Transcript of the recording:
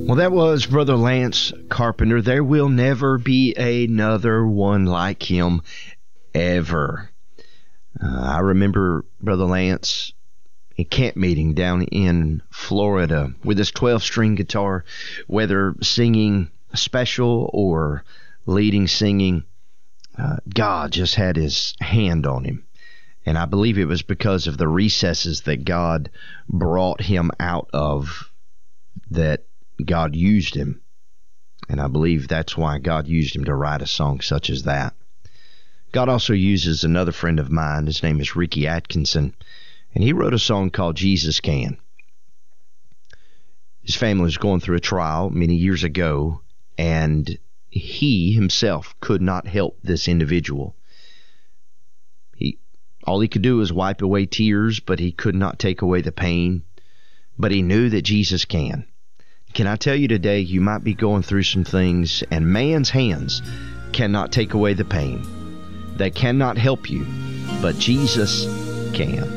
Well, that was Brother Lance Carpenter. There will never be another one like him, ever. I remember Brother Lance in camp meeting down in Florida with his 12-string guitar, whether singing special or leading singing. God just had his hand on him. And I believe it was because of the recesses that God brought him out of that God used him. And I believe that's why God used him to write a song such as that. God also uses another friend of mine. His name is Ricky Atkinson. And he wrote a song called Jesus Can. His family was going through a trial many years ago, and he himself could not help this individual. All he could do was wipe away tears, but he could not take away the pain. But he knew that Jesus can. Can I tell you today, you might be going through some things, and man's hands cannot take away the pain. They cannot help you, but Jesus can.